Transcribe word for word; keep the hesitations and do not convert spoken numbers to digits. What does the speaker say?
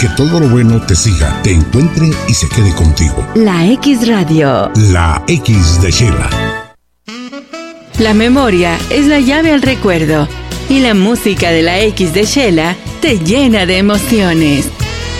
que todo lo bueno te siga, te encuentre y se quede contigo. La X Radio. La X de Shela. La memoria es la llave al recuerdo y la música de la X de Shela te llena de emociones.